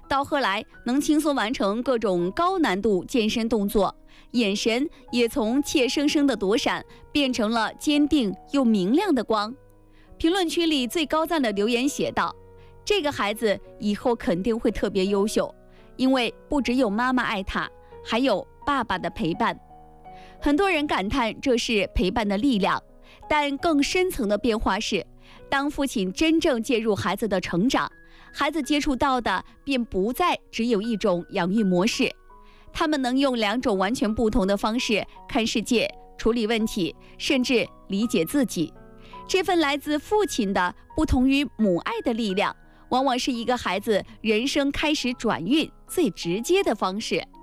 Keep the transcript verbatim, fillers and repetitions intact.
到后来能轻松完成各种高难度健身动作，眼神也从怯生生的躲闪变成了坚定又明亮的光。评论区里最高赞的留言写道：这个孩子以后肯定会特别优秀，因为不只有妈妈爱他，还有爸爸的陪伴。很多人感叹这是陪伴的力量，但更深层的变化是，当父亲真正介入孩子的成长，孩子接触到的便不再只有一种养育模式，他们能用两种完全不同的方式看世界、处理问题，甚至理解自己。这份来自父亲的不同于母爱的力量，往往是一个孩子人生开始转运最直接的方式。